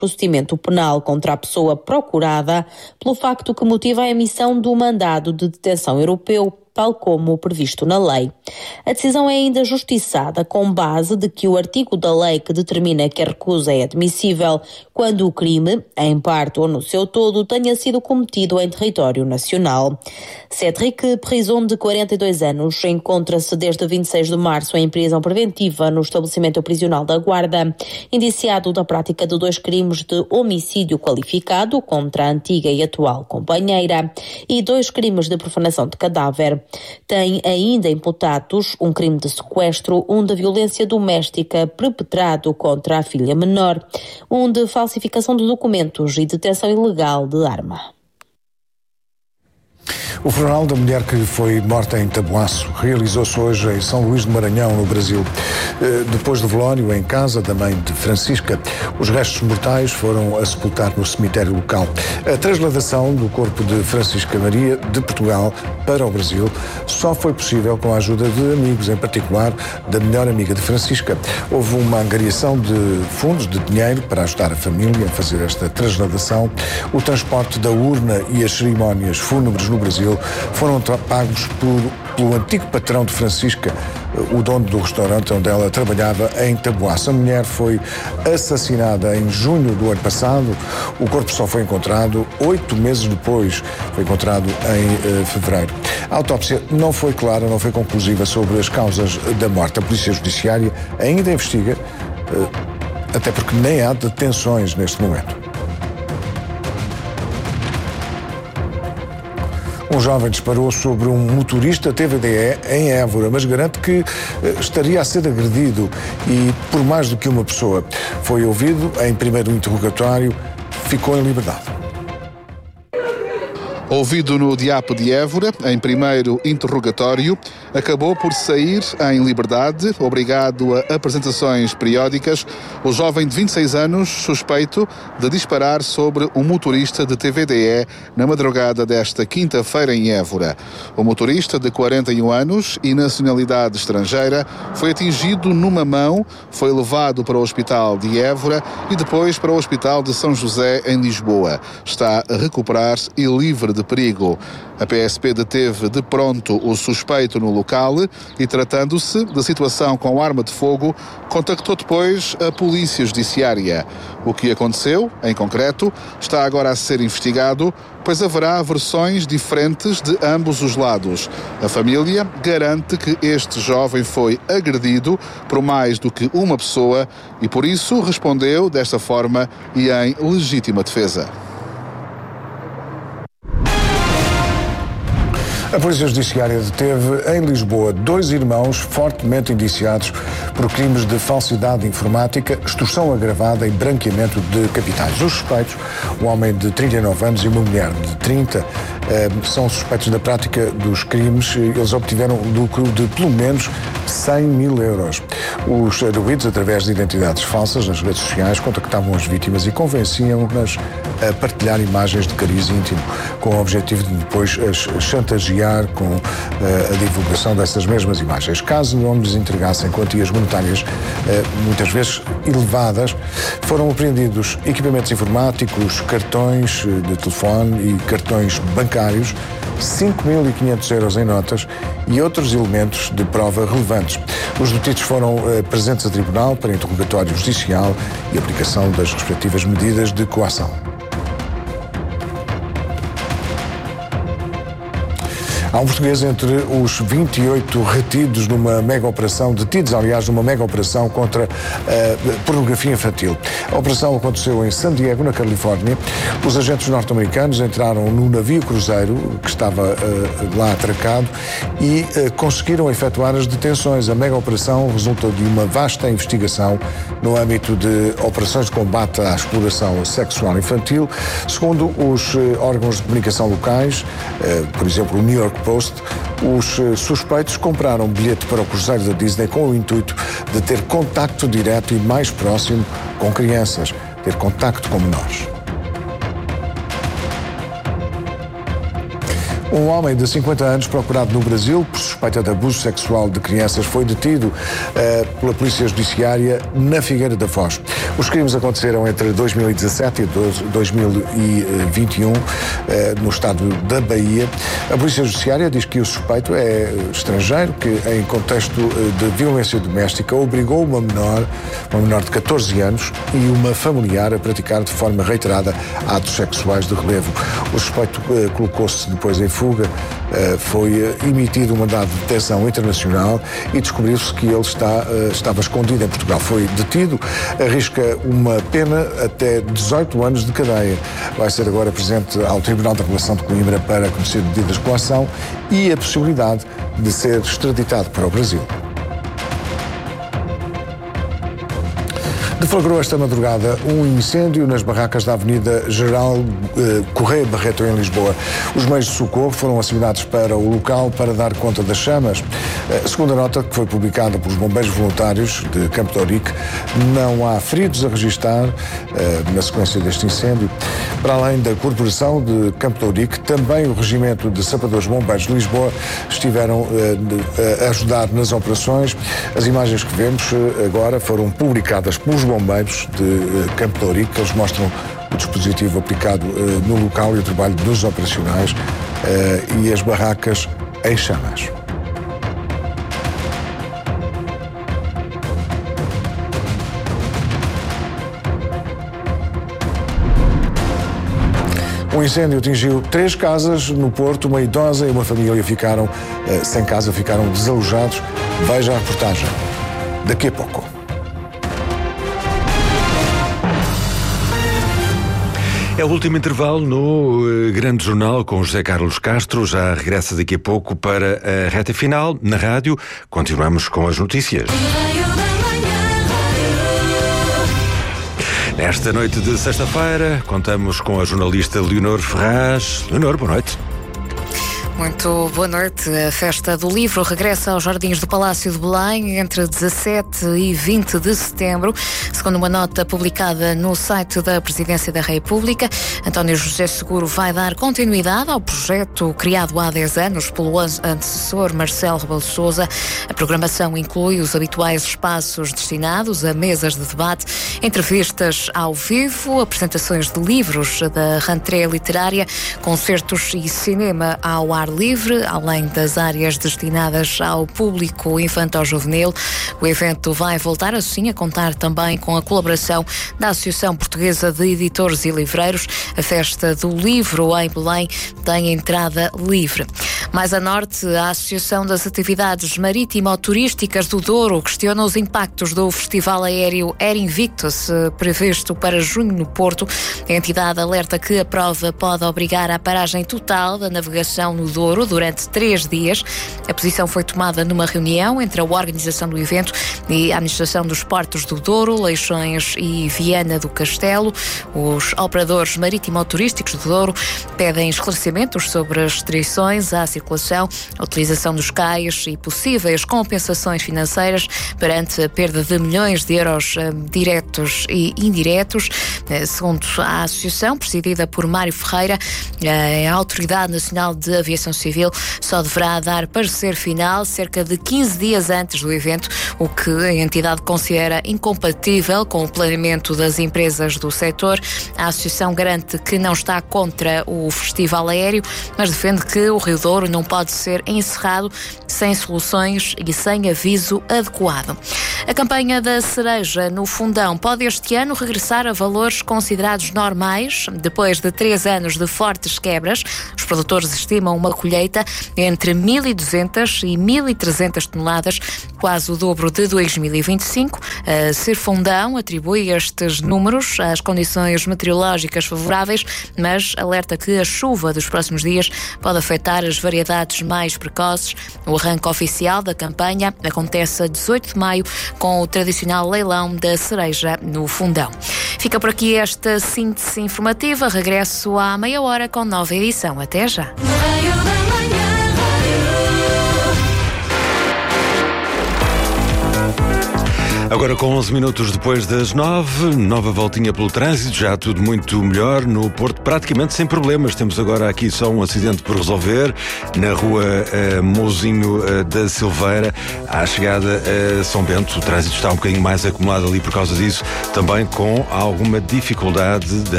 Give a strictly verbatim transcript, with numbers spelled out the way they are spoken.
procedimento penal contra a pessoa procurada pelo facto que motiva a emissão do mandado de detenção europeu, tal como previsto na lei. A decisão é ainda justiçada com base de que o artigo da lei que determina que a recusa é admissível quando o crime, em parte ou no seu todo, tenha sido cometido em território nacional. Cédric Prison, de quarenta e dois anos, encontra-se desde vinte e seis de março em prisão preventiva no estabelecimento prisional da Guarda, indiciado da prática de dois crimes de homicídio qualificado contra a antiga e atual companheira e dois crimes de profanação de cadáver. Tem ainda imputados um crime de sequestro, um de violência doméstica perpetrado contra a filha menor, um de falsificação de documentos e detenção ilegal de arma. O funeral da mulher que foi morta em Taboaço realizou-se hoje em São Luís de Maranhão, no Brasil. Depois do velório em casa da mãe de Francisca, os restos mortais foram a sepultar no cemitério local. A trasladação do corpo de Francisca Maria de Portugal para o Brasil só foi possível com a ajuda de amigos, em particular da melhor amiga de Francisca. Houve uma angariação de fundos, de dinheiro, para ajudar a família a fazer esta trasladação. O transporte da urna e as cerimónias fúnebres no Brasil foram pagos por, pelo antigo patrão de Francisca, o dono do restaurante onde ela trabalhava em Taboaço. A mulher foi assassinada em junho do ano passado. O corpo só foi encontrado oito meses depois. Foi encontrado em uh, fevereiro. A autópsia não foi clara, não foi conclusiva sobre as causas da morte. A Polícia Judiciária ainda investiga, uh, até porque nem há detenções neste momento. Um jovem disparou sobre um motorista T V D E em Évora, mas garante que estaria a ser agredido e por mais do que uma pessoa. Foi ouvido em primeiro interrogatório, ficou em liberdade. Ouvido no DIAP de Évora, em primeiro interrogatório, acabou por sair em liberdade, obrigado a apresentações periódicas, o jovem de vinte e seis anos, suspeito de disparar sobre um motorista de T V D E na madrugada desta quinta-feira em Évora. O motorista, de quarenta e um anos e nacionalidade estrangeira, foi atingido numa mão, foi levado para o hospital de Évora e depois para o hospital de São José, em Lisboa. Está a recuperar e livre de perigo. A P S P deteve de pronto o suspeito no local e, tratando-se de situação com arma de fogo, contactou depois a Polícia Judiciária. O que aconteceu, em concreto, está agora a ser investigado, pois haverá versões diferentes de ambos os lados. A família garante que este jovem foi agredido por mais do que uma pessoa e, por isso, respondeu desta forma e em legítima defesa. A Polícia Judiciária deteve em Lisboa dois irmãos fortemente indiciados por crimes de falsidade informática, extorsão agravada e branqueamento de capitais. Os suspeitos, um homem de trinta e nove anos e uma mulher de trinta, são suspeitos da prática dos crimes. Eles obtiveram lucro de pelo menos cem mil euros. Os arguidos, através de identidades falsas nas redes sociais, contactavam as vítimas e convenciam-nas a partilhar imagens de cariz íntimo, com o objetivo de depois as chantagear com uh, a divulgação dessas mesmas imagens. Caso não lhes entregassem quantias monetárias, uh, muitas vezes elevadas, foram apreendidos equipamentos informáticos, cartões de telefone e cartões bancários, cinco mil e quinhentos euros em notas e outros elementos de prova relevantes. Os detidos foram uh, presentes a tribunal para interrogatório judicial e aplicação das respectivas medidas de coação. Há um português entre os vinte e oito retidos numa mega operação, detidos, aliás, numa mega operação contra a pornografia infantil. A operação aconteceu em San Diego, na Califórnia. Os agentes norte-americanos entraram no navio cruzeiro que estava uh, lá atracado e uh, conseguiram efetuar as detenções. A mega operação resultou de uma vasta investigação no âmbito de operações de combate à exploração sexual infantil. Segundo os uh, órgãos de comunicação locais, uh, por exemplo, o New York Post, os suspeitos compraram um bilhete para o cruzeiro da Disney com o intuito de ter contacto direto e mais próximo com crianças, ter contacto com menores. Um homem de cinquenta anos procurado no Brasil por suspeita de abuso sexual de crianças foi detido uh, pela Polícia Judiciária na Figueira da Foz. Os crimes aconteceram entre dois mil e dezassete e dois mil e vinte e um no estado da Bahia. A Polícia Judiciária diz que o suspeito é estrangeiro que, em contexto de violência doméstica, obrigou uma menor, uma menor de catorze anos e uma familiar a praticar de forma reiterada atos sexuais de relevo. O suspeito colocou-se depois em fuga. Foi emitido um mandado de detenção internacional e descobriu-se que ele está, estava escondido em Portugal. Foi detido, arrisca uma pena até dezoito anos de cadeia. Vai ser agora presente ao Tribunal da Relação de Coimbra para conhecer medidas de coação e a possibilidade de ser extraditado para o Brasil. Deflagrou esta madrugada um incêndio nas barracas da Avenida Geral eh, Correia Barreto, em Lisboa. Os meios de socorro foram acionados para o local para dar conta das chamas. Eh, segundo a nota que foi publicada pelos bombeiros voluntários de Campo de Ourique, não há feridos a registar eh, na sequência deste incêndio. Para além da Corporação de Campo de Ourique, também o Regimento de Sapadores Bombeiros de Lisboa estiveram eh, a ajudar nas operações. As imagens que vemos eh, agora foram publicadas pelos bombeiros de uh, Campo de Ourique. Eles mostram o dispositivo aplicado uh, no local e o trabalho dos operacionais uh, e as barracas em chamas. Um incêndio atingiu três casas no Porto. Uma idosa e uma família ficaram uh, sem casa, ficaram desalojados. Veja a reportagem daqui a pouco. É o último intervalo no uh, Grande Jornal com José Carlos Castro. Já regressa daqui a pouco para a reta final. Na rádio, continuamos com as notícias. Nesta noite de sexta-feira, contamos com a jornalista Leonor Ferraz. Leonor, boa noite. Muito boa noite. A Festa do Livro regressa aos Jardins do Palácio de Belém entre dezassete e vinte de setembro. Segundo uma nota publicada no site da Presidência da República, António José Seguro vai dar continuidade ao projeto criado há dez anos pelo antecessor Marcelo Rebelo de Sousa. A programação inclui os habituais espaços destinados a mesas de debate, entrevistas ao vivo, apresentações de livros da rentrée literária, concertos e cinema ao ar livre, além das áreas destinadas ao público infanto-juvenil. O evento vai voltar assim a contar também com a colaboração da Associação Portuguesa de Editores e Livreiros. A Festa do Livro em Belém tem entrada livre. Mais a norte, a Associação das Atividades Marítimo-Turísticas do Douro questiona os impactos do Festival Aéreo Air Invictus, previsto para junho no Porto. A entidade alerta que a prova pode obrigar à paragem total da navegação no Douro durante três dias. A posição foi tomada numa reunião entre a organização do evento e a administração dos portos do Douro, Leixões e Viana do Castelo. Os operadores marítimo-turísticos do Douro pedem esclarecimentos sobre as restrições à circulação, a utilização dos cais e possíveis compensações financeiras perante a perda de milhões de euros uh, diretos e indiretos. Uh, segundo a associação, presidida por Mário Ferreira, uh, a Autoridade Nacional de Aviação Civil só deverá dar parecer final cerca de quinze dias antes do evento, o que a entidade considera incompatível com o planeamento das empresas do setor. A associação garante que não está contra o festival aéreo, mas defende que o Rio Douro não pode ser encerrado sem soluções e sem aviso adequado. A campanha da cereja no Fundão pode este ano regressar a valores considerados normais, depois de três anos de fortes quebras. Os produtores estimam uma colheita entre mil e duzentas e mil e trezentas toneladas, quase o dobro de dois mil e vinte e cinco. A Serfundão atribui estes números às condições meteorológicas favoráveis, mas alerta que a chuva dos próximos dias pode afetar as variedades mais precoces. O arranque oficial da campanha acontece a dezoito de maio, com o tradicional leilão da cereja no Fundão. Fica por aqui esta síntese informativa. Regresso à meia hora com nova edição. Até já. Agora com onze minutos depois das nove, nova voltinha pelo trânsito, já tudo muito melhor no Porto, praticamente sem problemas. Temos agora aqui só um acidente por resolver na rua uh, Mouzinho uh, da Silveira, à chegada a São Bento. O trânsito está um bocadinho mais acumulado ali por causa disso, também com alguma dificuldade da